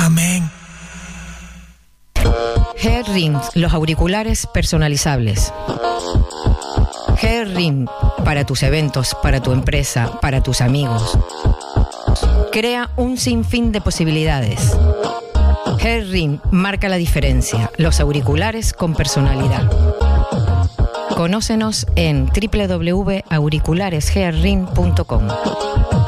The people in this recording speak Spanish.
Amén. Headring, los auriculares personalizables. Headring, para tus eventos, para tu empresa, para tus amigos. Crea un sinfín de posibilidades. Headring marca la diferencia. Los auriculares con personalidad. Conócenos en www.auricularesheadring.com.